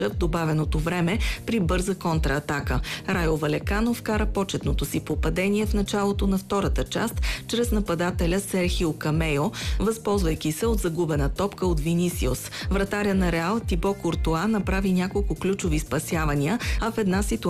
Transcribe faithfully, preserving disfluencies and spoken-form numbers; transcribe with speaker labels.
Speaker 1: в добавеното време при бърза контратака. Райо Валекано вкара почетното си попадение в началото на втората част чрез нападателя Серхио Камейо, възползвайки се от загубена топка от Винисиус. Вратаря на Реал Тибо Куртуа направи няколко ключови спасявания, а в една ситуация